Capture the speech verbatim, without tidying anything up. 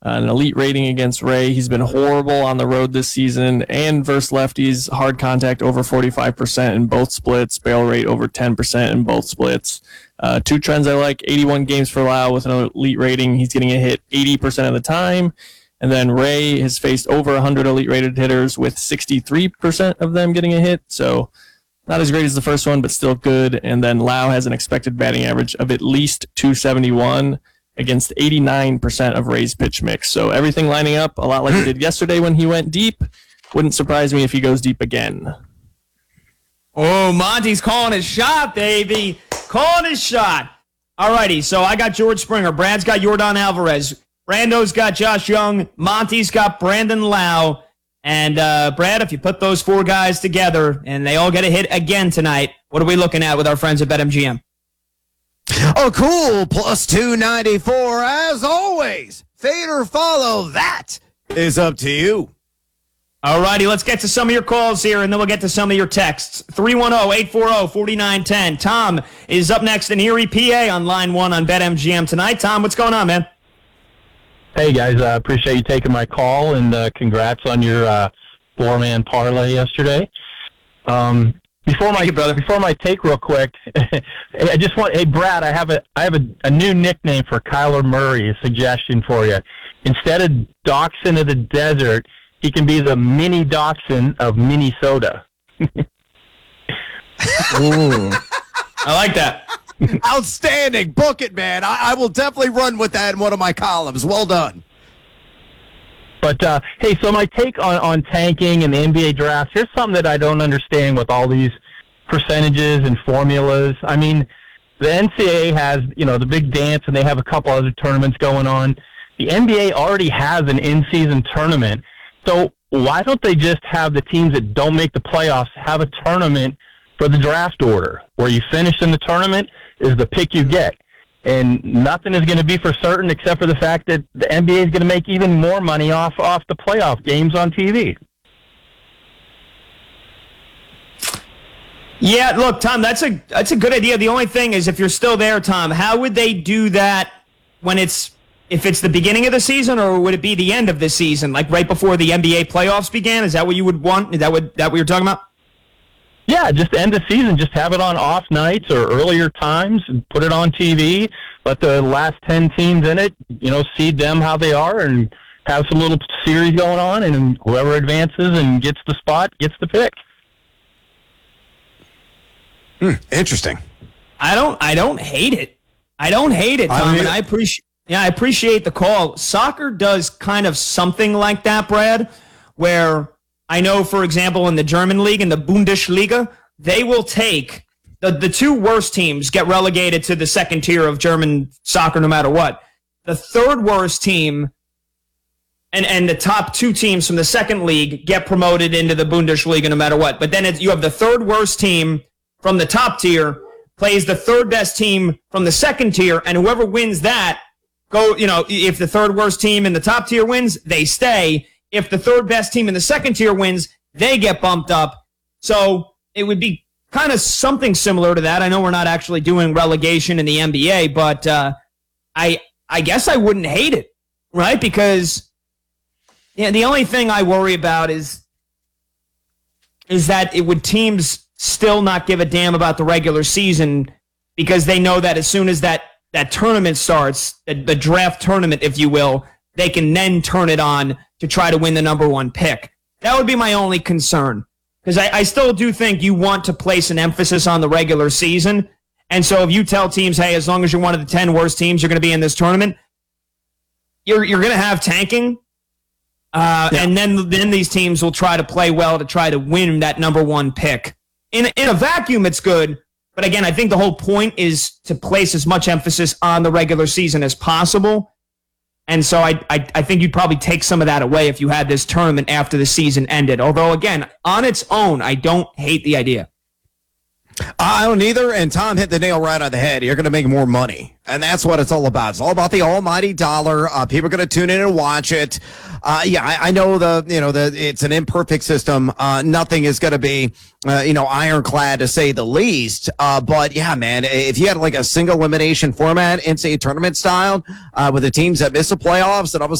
Uh, an elite rating against Ray. He's been horrible on the road this season, and versus lefties, hard contact over forty-five percent in both splits, barrel rate over ten percent in both splits. Uh, two trends I like, eighty-one games for Lau with an elite rating. He's getting a hit eighty percent of the time. And then Ray has faced over one hundred elite rated hitters with sixty-three percent of them getting a hit. So not as great as the first one, but still good. And then Lau has an expected batting average of at least two seventy-one against eighty-nine percent of Ray's pitch mix. So everything lining up a lot like he did yesterday when he went deep. Wouldn't surprise me if he goes deep again. Oh, Monty's calling his shot, baby. Calling his shot. All righty, so I got George Springer. Brad's got Yordan Alvarez. Brando's got Josh Young. Monty's got Brandon Lau. And, uh, Brad, if you put those four guys together and they all get a hit again tonight, what are we looking at with our friends at BetMGM? Oh, cool. Plus two ninety-four as always. Fade or follow, that is up to you. All righty, let's get to some of your calls here, and then we'll get to some of your texts. three one zero, eight four zero, four nine one zero. Tom is up next in Erie, P A on line one on BetMGM tonight. Tom, what's going on, man? Hey, guys. I uh, appreciate you taking my call, and uh, congrats on your uh, four-man parlay yesterday. Um Before my you, brother. before my take, real quick, I just want. Hey, Brad, I have a I have a, a new nickname for Kyler Murray. A suggestion for you. Instead of Dachshund of the Desert, he can be the mini Dachshund of Minnesota. Ooh, I like that. Outstanding. Book it, man. I, I will definitely run with that in one of my columns. Well done. But, uh, hey, so my take on, on tanking and the N B A draft, here's something that I don't understand with all these percentages and formulas. I mean, the N C double A has, you know, the big dance, and they have a couple other tournaments going on. The N B A already has an in-season tournament. So why don't they just have the teams that don't make the playoffs have a tournament for the draft order, where you finish in the tournament is the pick you get? And nothing is going to be for certain except for the fact that the N B A is going to make even more money off off the playoff games on T V. Yeah, look, Tom, that's a that's a good idea. The only thing is, if you're still there, Tom, how would they do that when it's if it's the beginning of the season, or would it be the end of the season, like right before the N B A playoffs began? Is that what you would want? Is that what that what you're talking about? Yeah, just end the season. Just have it on off nights or earlier times and put it on T V. Let the last ten teams in it, you know, seed them how they are and have some little series going on, and whoever advances and gets the spot gets the pick. Hmm, interesting. I don't I don't hate it. I don't hate it, Tom, I mean, and I appreciate yeah, I appreciate the call. Soccer does kind of something like that, Brad, where I know, for example, in the German league, in the Bundesliga, they will take the, the two worst teams get relegated to the second tier of German soccer no matter what. The third worst team and, and the top two teams from the second league get promoted into the Bundesliga no matter what. But then it's, you have the third worst team from the top tier plays the third best team from the second tier, and whoever wins that, go, you know, if the third worst team in the top tier wins, they stay. If the third best team in the second tier wins, they get bumped up. So it would be kind of something similar to that. I know we're not actually doing relegation in the N B A, but uh, I I guess I wouldn't hate it, right? Because yeah, the only thing I worry about is is that it would teams still not give a damn about the regular season, because they know that as soon as that, that tournament starts, the, the draft tournament, if you will, they can then turn it on to try to win the number one pick. That would be my only concern, because I, I still do think you want to place an emphasis on the regular season. And so if you tell teams, hey, as long as you're one of the ten worst teams, you're going to be in this tournament, you're you're going to have tanking. Uh, yeah. And then, then these teams will try to play well to try to win that number one pick. In, in a vacuum, it's good. But again, I think the whole point is to place as much emphasis on the regular season as possible. And so I, I I think you'd probably take some of that away if you had this tournament after the season ended. Although, again, on its own, I don't hate the idea. I don't either, and Tom hit the nail right on the head. You're going to make more money, and that's what it's all about. It's all about the almighty dollar. Uh, people are going to tune in and watch it. Uh, yeah, I, I know the you know the it's an imperfect system. Uh, nothing is going to be uh, you know ironclad, to say the least. Uh, but yeah, man, if you had like a single elimination format, N C double A tournament style, uh, with the teams that miss the playoffs, and all of a